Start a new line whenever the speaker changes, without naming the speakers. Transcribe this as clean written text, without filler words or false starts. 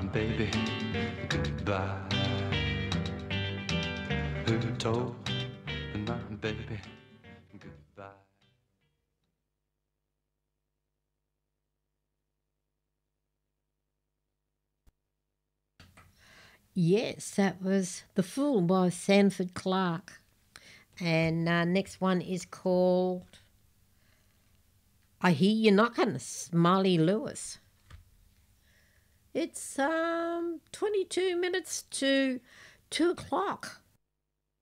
baby goodbye? Who told my baby goodbye?
Yes, that was The Fool by Sanford Clark. And next one is called I Hear You Knockin', Smiley Lewis. It's 22 minutes to 2 o'clock.